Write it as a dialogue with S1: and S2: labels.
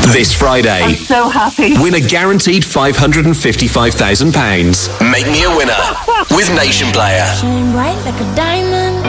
S1: This Friday,
S2: I'm so happy.
S1: win a guaranteed £555,000. Make me a winner with Nation Player.
S3: Shine bright like a diamond.